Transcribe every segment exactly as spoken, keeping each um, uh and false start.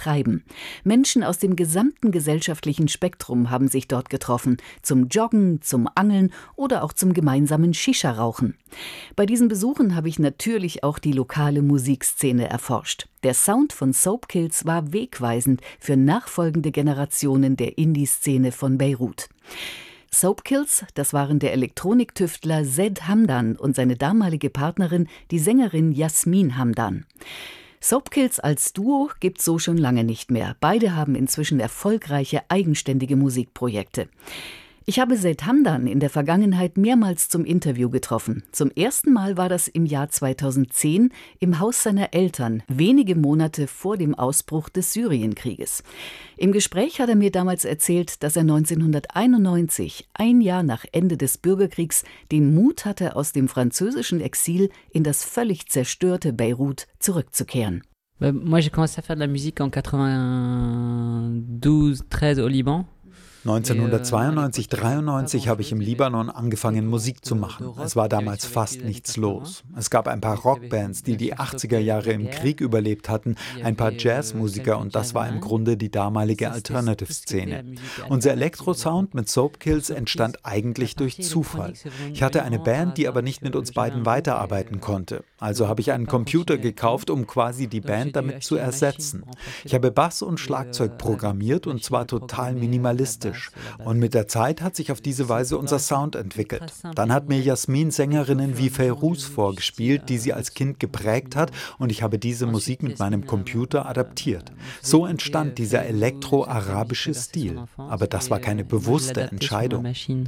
Treiben. Menschen aus dem gesamten gesellschaftlichen Spektrum haben sich dort getroffen, zum Joggen, zum Angeln oder auch zum gemeinsamen Shisha-Rauchen. Bei diesen Besuchen habe ich natürlich auch die lokale Musikszene erforscht. Der Sound von Soapkills war wegweisend für nachfolgende Generationen der Indie-Szene von Beirut. Soapkills, das waren der Elektroniktüftler Zed Hamdan und seine damalige Partnerin, die Sängerin Yasmin Hamdan. Soapkills als Duo gibt's so schon lange nicht mehr. Beide haben inzwischen erfolgreiche, eigenständige Musikprojekte. Ich habe Zed Hamdan in der Vergangenheit mehrmals zum Interview getroffen. Zum ersten Mal war das im Jahr zweitausendzehn im Haus seiner Eltern, wenige Monate vor dem Ausbruch des Syrienkrieges. Im Gespräch hat er mir damals erzählt, dass er neunzehnhunderteinundneunzig, ein Jahr nach Ende des Bürgerkriegs, den Mut hatte, aus dem französischen Exil in das völlig zerstörte Beirut zurückzukehren. Moi, j'ai commencé à faire de la musique en quatre-vingt-douze treize au Liban. neunzehnhundertzweiundneunzig dreiundneunzig habe ich im Libanon angefangen, Musik zu machen. Es war damals fast nichts los. Es gab ein paar Rockbands, die die achtziger Jahre im Krieg überlebt hatten, ein paar Jazzmusiker und das war im Grunde die damalige Alternative-Szene. Unser Elektrosound mit Soapkills entstand eigentlich durch Zufall. Ich hatte eine Band, die aber nicht mit uns beiden weiterarbeiten konnte. Also habe ich einen Computer gekauft, um quasi die Band damit zu ersetzen. Ich habe Bass und Schlagzeug programmiert und zwar total minimalistisch. Und mit der Zeit hat sich auf diese Weise unser Sound entwickelt. Dann hat mir Yasmin Sängerinnen wie Fayrouz vorgespielt, die sie als Kind geprägt hat und ich habe diese Musik mit meinem Computer adaptiert. So entstand dieser elektro-arabische Stil. Aber das war keine bewusste Entscheidung.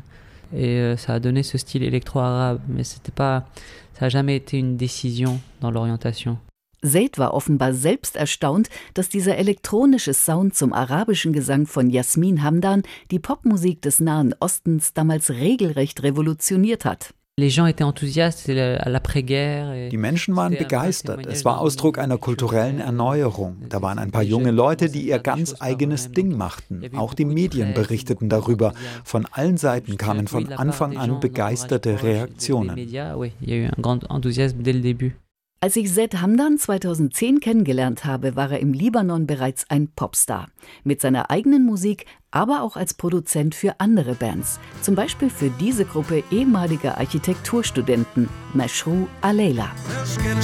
Et ça a donné ce style électro-arabe, mais c'était pas, ça a jamais été une décision dans l'orientation. Zed war offenbar selbst erstaunt, dass dieser elektronische Sound zum arabischen Gesang von Yasmin Hamdan die Popmusik des Nahen Ostens damals regelrecht revolutioniert hat. Die Menschen waren begeistert. Es war Ausdruck einer kulturellen Erneuerung. Da waren ein paar junge Leute, die ihr ganz eigenes Ding machten. Auch die Medien berichteten darüber. Von allen Seiten kamen von Anfang an begeisterte Reaktionen. Als ich Zed Hamdan zweitausendzehn kennengelernt habe, war er im Libanon bereits ein Popstar. Mit seiner eigenen Musik, aber auch als Produzent für andere Bands. Zum Beispiel für diese Gruppe ehemaliger Architekturstudenten, Mashrou Alayla.